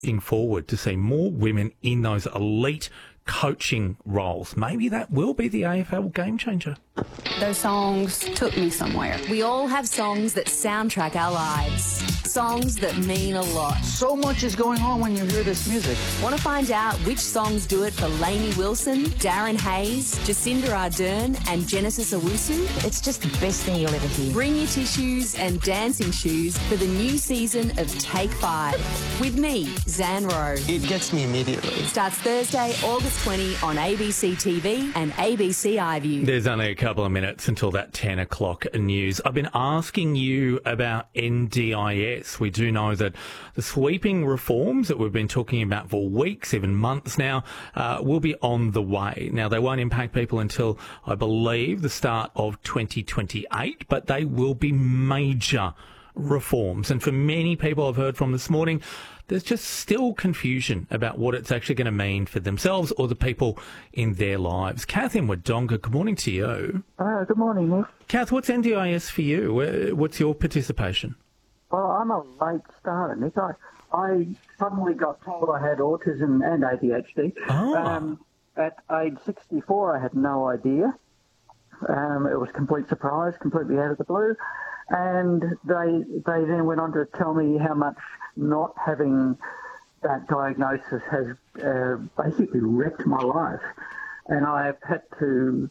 forward to see more women in those elite coaching roles. Maybe that will be the AFL game changer. Those songs took me somewhere. We all have songs that soundtrack our lives. Songs that mean a lot. So much is going on when you hear this music. Want to find out which songs do it for Lainey Wilson, Darren Hayes, Jacinda Ardern and Genesis Owusu? It's just the best thing you'll ever hear. Bring your tissues and dancing shoes for the new season of Take 5 with me, Zan Rowe. It gets me immediately. Starts Thursday, August 20 on ABC TV and ABC iView. There's only a couple of minutes until that 10 o'clock news. I've been asking you about NDIS. We do know that the sweeping reforms that we've been talking about for weeks, even months now, will be on the way. Now, they won't impact people until, I believe, the start of 2028, but they will be major reforms. And for many people I've heard from this morning, there's just still confusion about what it's actually going to mean for themselves or the people in their lives. Kath in Wodonga, good morning to you. Good morning, Nick. Kath, what's NDIS for you? What's your participation? Well, I'm a late starter, Nick. I suddenly got told I had autism and ADHD. Oh. At age 64, I had no idea. It was a complete surprise, completely out of the blue. And they then went on to tell me how much not having that diagnosis has basically wrecked my life. And I've had to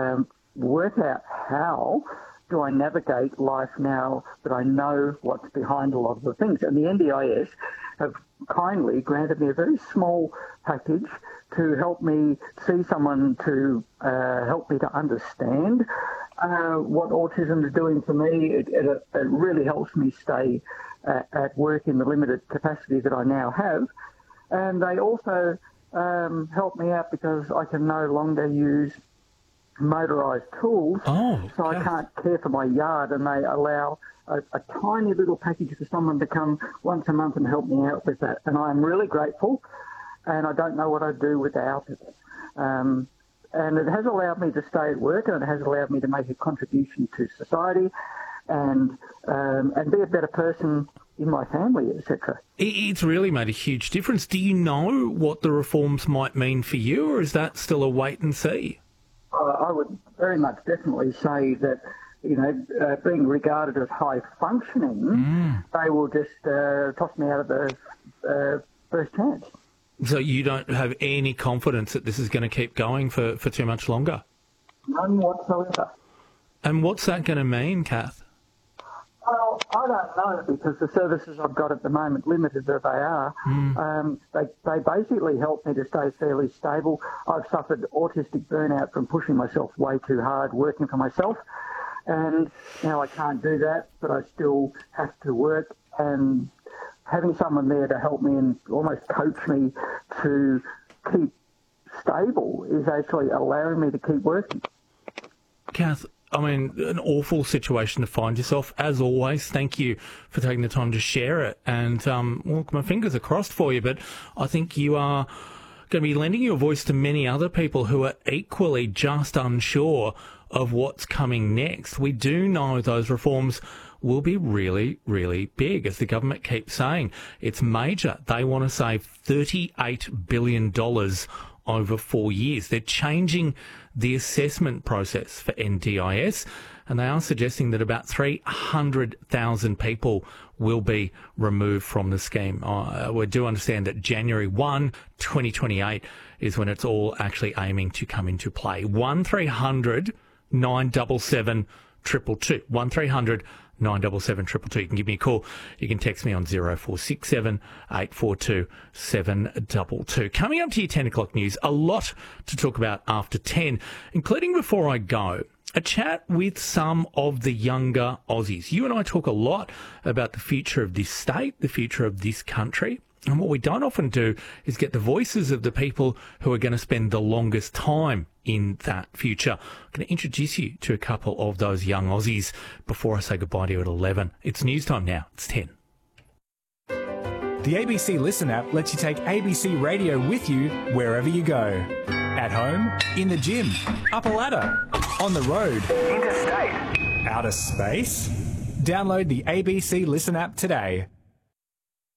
work out how do I navigate life now that I know what's behind a lot of the things. And the NDIS have kindly granted me a very small package to help me see someone to help me to understand what autism is doing for me. It really helps me stay at work in the limited capacity that I now have. And they also help me out because I can no longer use motorised tools, so I can't care for my yard, and they allow a tiny little package for someone to come once a month and help me out with that. And I'm really grateful, and I don't know what I'd do without it. And it has allowed me to stay at work, and it has allowed me to make a contribution to society and be a better person in my family, etc. It's really made a huge difference. Do you know what the reforms might mean for you, or is that still a wait and see? I would very much definitely say that, being regarded as high functioning, they will just toss me out of the first chance. So you don't have any confidence that this is going to keep going for too much longer? None whatsoever. And what's that going to mean, Kath? Well, I don't know, because the services I've got at the moment, limited as they are, they basically help me to stay fairly stable. I've suffered autistic burnout from pushing myself way too hard, working for myself, and now I can't do that, but I still have to work, and having someone there to help me and almost coach me to keep stable is actually allowing me to keep working. Kath, I mean, an awful situation to find yourself. As always, thank you for taking the time to share it. And, well, my fingers are crossed for you, but I think you are going to be lending your voice to many other people who are equally just unsure of what's coming next. We do know those reforms will be really, really big. As the government keeps saying, it's major. They want to save $38 billion over 4 years. They're changing the assessment process for NDIS, and they are suggesting that about 300,000 people will be removed from the scheme. We do understand that January 1, 2028 is when it's all actually aiming to come into play. 1300 977 222. 1300 977 222. You can give me a call. You can text me on 0467 842 722. Coming up to your 10 o'clock news, a lot to talk about after 10, including before I go, a chat with some of the younger Aussies. You and I talk a lot about the future of this state, the future of this country. And what we don't often do is get the voices of the people who are going to spend the longest time in that future. I'm going to introduce you to a couple of those young Aussies before I say goodbye to you at 11. It's news time now. It's 10. The ABC Listen app lets you take ABC Radio with you wherever you go. At home, in the gym, up a ladder, on the road, interstate, outer space. Download the ABC Listen app today.